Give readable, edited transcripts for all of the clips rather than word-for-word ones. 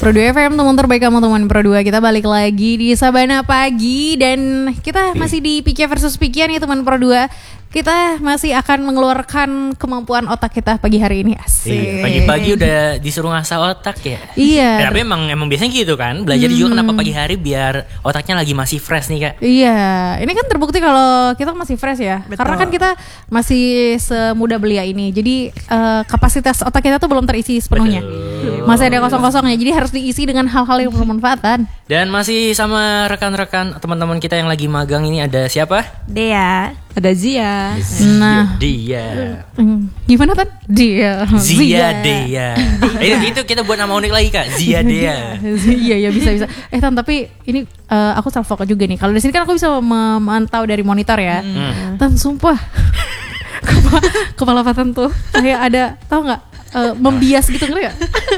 Pro 2 FM, teman terbaik kamu teman Pro 2. Kita balik lagi di Sabana Pagi. Dan kita masih di Piki versus Piki nih teman Pro 2. Kita masih akan mengeluarkan kemampuan otak kita pagi hari ini. Asik. Iya, pagi-pagi udah disuruh ngasah otak ya. Iya. Tapi emang biasanya gitu kan. Belajar juga kenapa pagi hari biar otaknya lagi masih fresh nih Kak. Iya, ini kan terbukti kalau kita masih fresh ya. Betul. Karena kan kita masih semuda belia ini. Jadi kapasitas otak kita tuh belum terisi sepenuhnya. Betul. Masih ada kosong-kosongnya. Jadi harus diisi dengan hal-hal yang bermanfaatan. Dan masih sama rekan-rekan teman-teman kita yang lagi magang ini ada siapa? Dea, ada Zia. Nah. Dia. Gimana Tan? Dia. Zia Dea. Itu kita buat nama unik lagi Kak. Zia Dea. Iya ya bisa. Tan, tapi ini aku self focus juga nih. Kalau di sini kan aku bisa memantau dari monitor ya. Tan, sumpah. Kepala Fatan tuh kayak ada, tahu nggak? Membias gitu nggak?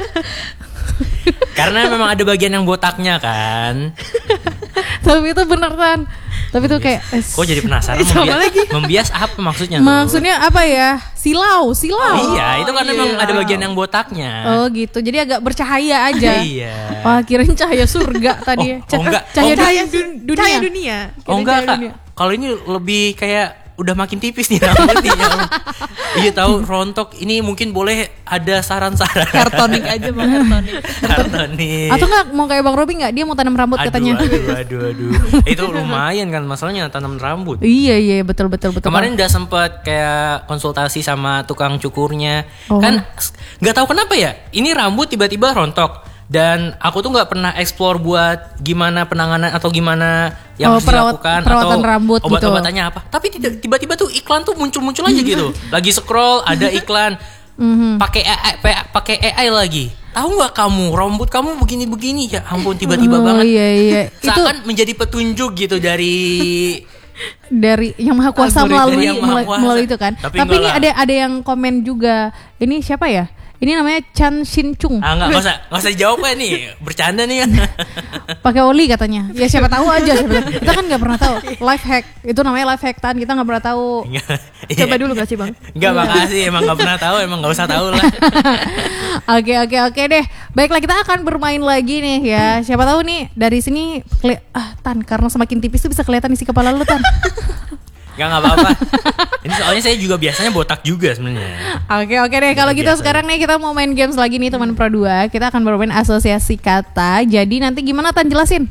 Karena memang ada bagian yang botaknya kan. Tapi itu bener Tan. Tapi tuh kayak Kok jadi penasaran membias apa maksudnya tuh? Maksudnya apa ya? Silau. Oh, iya, itu kan memang ada bagian yang botaknya. Oh gitu. Jadi agak bercahaya aja. Iya. Wah, kirain cahaya surga tadi. enggak. Cahaya dunia. Cahaya dunia. Oh enggak Kak. Kalau ini lebih kayak udah makin tipis nih rambutnya. Iya tahu rontok. Ini mungkin boleh ada saran-saran. Kartonik aja Bang, Kartonik. Atau nggak mau kayak Bang Robi nggak? Dia mau tanam rambut katanya. Aduh. Itu lumayan kan masalahnya tanam rambut. Iya betul. Kemarin udah sempet kayak konsultasi sama tukang cukurnya. Oh. Kan nggak tahu kenapa ya. Ini rambut tiba-tiba rontok. Dan aku tuh nggak pernah explore buat gimana penanganan atau gimana yang harus dilakukan perawatan atau rambut obat-obatannya apa. Tapi tiba-tiba tuh iklan tuh muncul aja gitu. Lagi scroll ada iklan pakai AI lagi. Tahu nggak kamu rambut kamu begini ya ampun tiba-tiba banget. Iya. Seakan menjadi petunjuk gitu dari Yang Maha Kuasa melalui itu kan. Tapi ini lah. ada yang komen juga. Ini siapa ya? Ini namanya Chan Shin Chung. Nggak usah dijawab ya nih, bercanda nih kan. Pakai oli katanya. Ya siapa tahu aja. Kita kan nggak pernah tahu. Life hack itu namanya life hack Tan. Kita nggak pernah tahu. Coba dulu kasih Bang. Nggak makasih, emang nggak pernah tahu, emang nggak usah tahu lah. Oke deh. Baiklah, kita akan bermain lagi nih ya. Siapa tahu nih dari sini Tan, karena semakin tipis tuh bisa kelihatan isi kepala lu Tan. Nggak apa-apa. Ini soalnya saya juga biasanya botak juga sebenarnya. Oke deh. Kalau gitu sekarang nih kita mau main games lagi nih teman Pro 2. Kita akan bermain asosiasi kata. Jadi nanti gimana Tan, jelasin?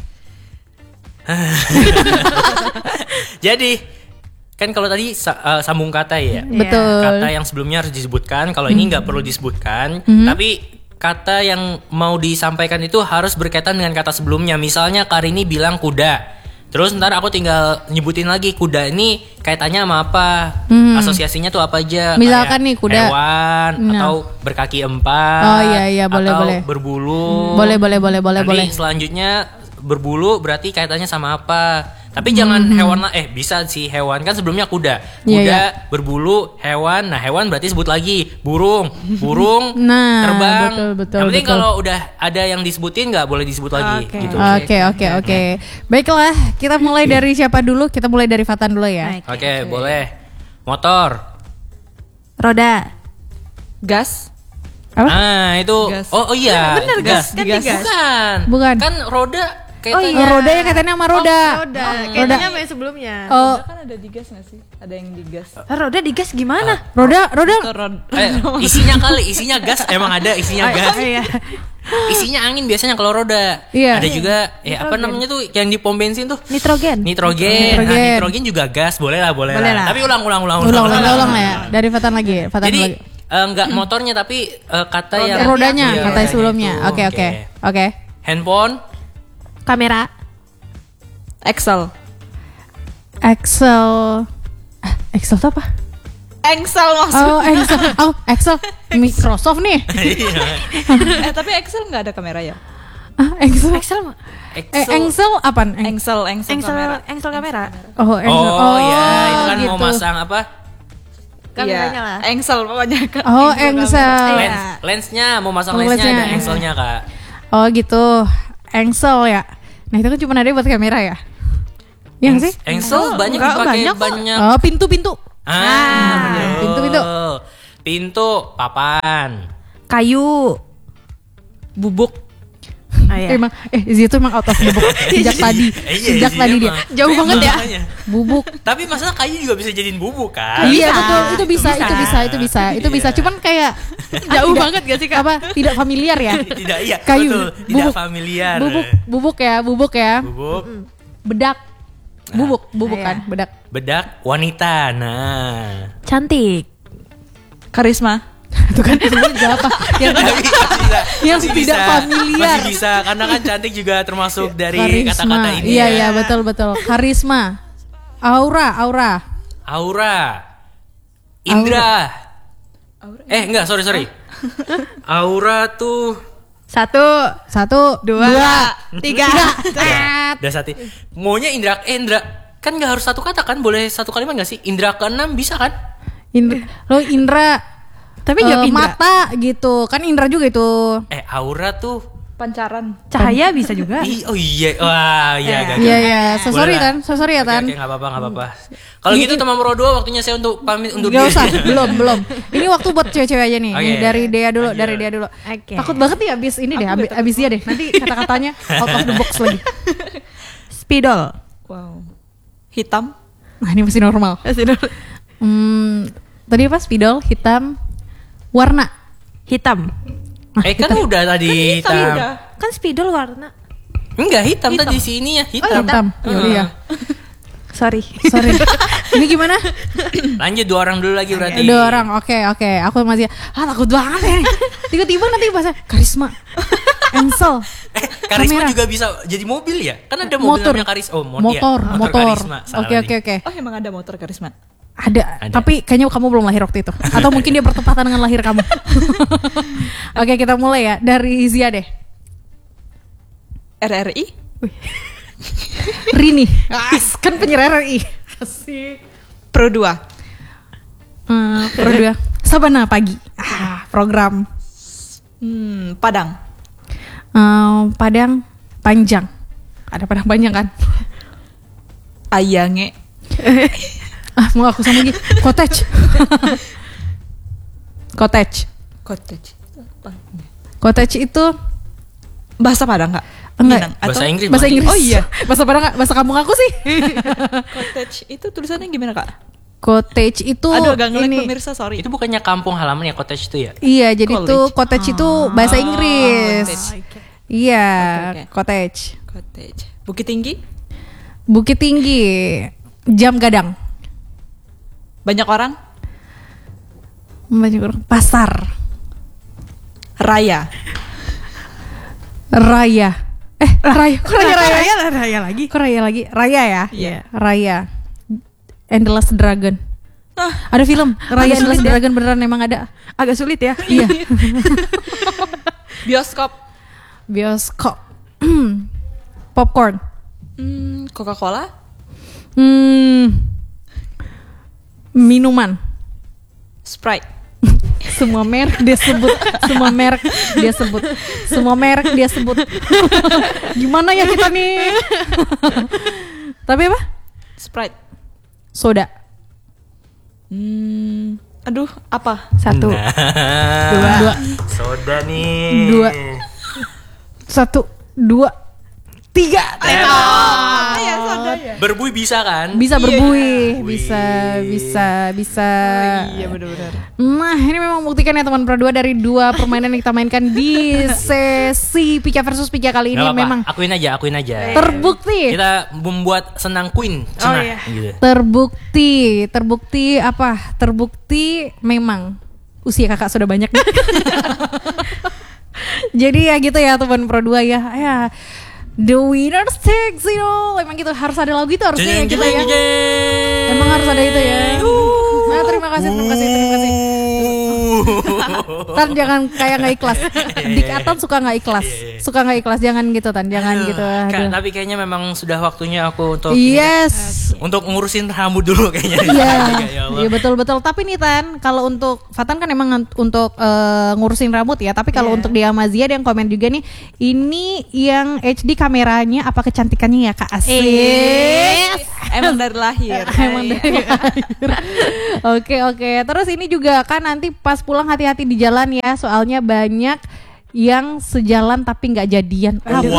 Jadi kan kalau tadi sambung kata ya. Betul. Kata yang sebelumnya harus disebutkan. Kalau ini nggak perlu disebutkan. Tapi kata yang mau disampaikan itu harus berkaitan dengan kata sebelumnya. Misalnya Karini bilang kuda. Terus ntar aku tinggal nyebutin lagi kuda ini kaitannya sama apa, asosiasinya tuh apa aja. Misalkan kayak nih kuda hewan atau berkaki empat. Oh iya boleh atau boleh. Berbulu. Boleh. Selanjutnya berbulu berarti kaitannya sama apa? Tapi jangan hewan lah. Bisa sih hewan kan sebelumnya kuda. Kuda, berbulu, hewan. Nah hewan berarti sebut lagi burung, nah, terbang. Betul. Yang penting kalau udah ada yang disebutin nggak boleh disebut lagi. Gitu. Oke. Baiklah, kita mulai dari siapa dulu? Kita mulai dari Fatan dulu ya. Oke, boleh. Motor. Roda. Gas. Apa? Nah itu. Gas. Oh iya. Bener gas. Kan gas. Bukan. Bukan. Kan roda. Roda yang katanya sama roda. Kayaknya apa yang sebelumnya? Roda kan ada digas nggak sih? Ada yang digas. Roda digas gimana? Roda. Isinya gas. Emang ada isinya gas. Iya. Isinya angin biasanya kalau roda. Iya. Ada juga apa namanya tuh yang di pom bensin tuh? Nitrogen. Nah, nitrogen juga gas. Boleh lah. Tapi ulang. Ulang ya. Dari Fatan lagi. Jadi enggak motornya tapi kata yang rodanya, kata sebelumnya. Gitu. Oke. Handphone. Kamera. Excel itu apa? Excel maksudnya. Excel. Microsoft nih. Tapi Excel nggak ada kamera ya? Excel apaan? Excel kamera. Excel kamera. Oh, ya, itu kan gitu. mau masang apa? Kameranya lah. Excel pokoknya. Excel. Lensnya mau masang lensnya ada Excelnya Kak. Oh gitu. Excel ya. Nah itu kan cuma ada buat kamera ya? Yang sih? Excel banyak dipakai banyak. Oh, pintu. Pintu. Pintu. Papan. Kayu. Bubuk. iya. Emang Zia tuh emang out of the box sejak tadi. Sejak tadi dia. Jauh banget ya. Makanya. Bubuk. Tapi masalah kayu juga bisa jadiin bubuk kan? Iya betul, itu bisa. Cuman kayak Jauh banget gak sih Kak? apa? Tidak familiar ya. Tidak, iya. Kayu. Betul, tidak Bubuk. familiar. Bubuk ya. Bubuk. Bedak. Bubuk Iya. kan, bedak. Bedak wanita. Nah. Cantik. Karisma. Itu kan sebenarnya apa? Yang yang Masih tidak familiar. Masih bisa karena kan cantik juga termasuk dari Karisma. kata-kata ini. Iya, ya. iya, betul. Karisma. Aura. Aura. Indra. Enggak, sorry. Aura tuh 1, 1, 2, 3. Dasati. Maunya Indra kan nggak harus satu kata kan? Boleh satu kalimat nggak sih? Indra keenam bisa kan? Indra. Tapi jawab Indra. Mata gitu. Kan Indra juga itu. Aura tuh Pancaran. Cahaya bisa juga. Oh iya. Wah, iya agak. Iya. So sorry Boleh lah. Tan. So sorry ya Tan. Oke, enggak apa-apa. Kalau gitu teman Pro 2 waktunya saya untuk pamit undur Gak diri. usah, belum. Ini waktu buat cewek-cewek aja nih. Oke. Nih, dari Dea dulu, Lanjut. Oke. Takut banget nih abis ini deh, abis dia deh. Nanti kata-katanya out of the box lagi. Spidol. Wow. Hitam. Nah ini masih normal. Tadi apa? Spidol, hitam, warna. Hitam. Kan udah tadi hitam. Kan spidol warna. Enggak, hitam tadi sini ya, Hitam. Iya. Sorry. Sorry. Ini gimana? Lanjut 2 orang dulu lagi berarti. 2 orang. Oke. Aku masih takut banget ya. Tiba-tiba nanti bahasa karisma. Engsel. Karisma kamera. juga bisa jadi mobil ya? Kan ada mobil Motor. namanya Karisma. Motor. Karisma. Salah Oke. nih. Oh, emang ada motor karisma. Ada, Ada. tapi kayaknya kamu belum lahir waktu itu. Atau mungkin dia bertepatan dengan lahir kamu. Oke, kita mulai ya dari Zia deh. RRI. Rini, kan penyiar RRI. Asik. Pro 2. Pro 2. Sabana pagi. Program. Padang. Padang panjang. Ada Padang panjang kan? Ayange. Mau aku sama lagi. Cottage. Cottage. Cottage itu Bahasa Padang nggak? enggak. Minang. Bahasa Inggris. Bahasa Mas. Inggris. Oh iya. Bahasa Padang nggak? Bahasa kampung aku sih. Cottage itu tulisannya gimana Kak? Cottage itu Aduh agak ngelag ini. pemirsa, sorry. Itu bukannya kampung halaman ya cottage itu ya? Iya, jadi tuh cottage itu bahasa Oh, Inggris. cottage. Iya, Oke. cottage. Cottage. Bukit Tinggi. Bukit Tinggi, Jam Gadang. Banyak orang. Pasar, Raya. Raya. Raya. Kok raya? Raya lagi. Kok raya lagi? Raya ya? Iya. Raya. And the Last Dragon. Ada film Raya and the Last Dragon beneran emang ada. Agak sulit ya. Iya. Bioskop. Bioskop. Popcorn. Coca-Cola. Minuman. Sprite. Semua merek dia sebut. Gimana ya kita nih? Tapi apa? Sprite. Soda. Aduh, apa? 1, Nah, soda nih. 1, 2, 3. Berbuih bisa kan? Bisa berbuih, Wih. bisa. Iya benar-benar. Nah, ini memang buktikan ya teman Pro 2 dari 2 permainan yang kita mainkan di sesi Pika versus Pika kali ini Nggak apa-apa, memang akuin aja. terbukti. Kita membuat senang Queen, senang iya. gitu. Terbukti apa? Terbukti memang usia kakak sudah banyak. Jadi ya gitu ya teman Pro 2 ya. Ya. The winner takes it all. Emang gitu harus ada lagu itu harusnya ya kita ya. Emang harus ada itu ya. Nah, terima kasih. Tan jangan kayak nggak ikhlas. Dik Atan suka nggak ikhlas. Jangan gitu Tan, jangan gitu. Aduh. Tapi kayaknya memang sudah waktunya aku untuk Yes. untuk ngurusin rambut dulu kayaknya. Iya, Ya Allah. iya betul. Tapi nih Tan, kalau untuk Fatan kan emang untuk ngurusin rambut ya. Tapi kalau untuk di Amazia ada yang komen juga nih, ini yang HD kameranya apa kecantikannya ya Kak? Asik. Emang dari lahir. Emang dari lahir. Oke. Terus ini juga kan nanti pas pulang hati-hati di jalan ya, soalnya banyak yang sejalan tapi nggak jadian.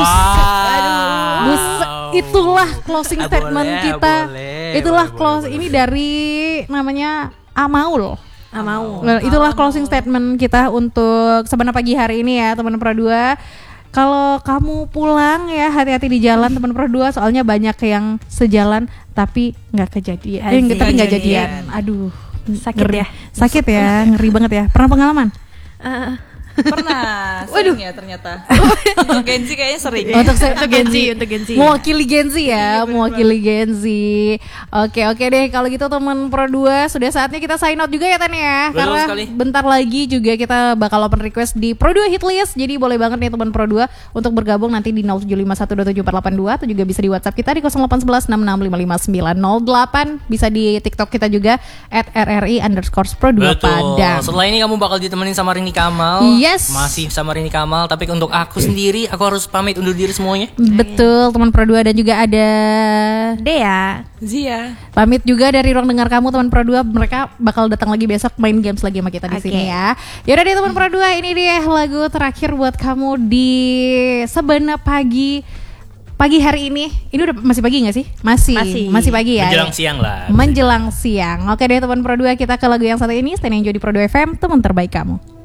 Itulah closing statement kita. Itulah close. Ini dari namanya Amaul. Nah, itulah closing statement kita untuk Sabana pagi hari ini ya teman Pro 2. Kalau kamu pulang ya hati-hati di jalan teman Pro 2, soalnya banyak yang sejalan tapi nggak kejadian. Tapi nggak jadian. Aduh, Sakit ngeri. ya? Sakit ya, ngeri banget ya. Pernah pengalaman? Pernah, sering ya ternyata. Untuk Genzi kayaknya sering. Untuk Genzi. Mewakili Genzi ya, mewakili Genzi. Oke deh, kalau gitu teman Pro 2, sudah saatnya kita sign out juga ya Tan ya. Betul Karena sekali. bentar lagi juga kita bakal open request di Pro 2 Hitlist. Jadi boleh banget nih teman Pro 2 untuk bergabung nanti di 0751274482 atau juga bisa di WhatsApp kita di 081166555908. Bisa di TikTok kita juga @RRI_Pro 2 Padang. Setelah ini kamu bakal ditemenin sama Rini Kamal. Yes. Masih sama Rini Kamal. Tapi untuk aku sendiri, aku harus pamit undur diri semuanya. Betul, teman Pro 2 dan juga ada Dea. Zia. pamit juga dari ruang dengar kamu teman Pro 2. Mereka bakal datang lagi besok main games lagi sama kita di sini ya. Yaudah deh teman Pro 2, ini dia lagu terakhir buat kamu di Sabana pagi hari ini. Ini udah masih pagi nggak sih? Masih pagi ya. Menjelang siang lah. Menjelang siang. Oke deh teman Pro 2, kita ke lagu yang satu ini. Stand Enjoy di Pro 2 FM, teman terbaik kamu.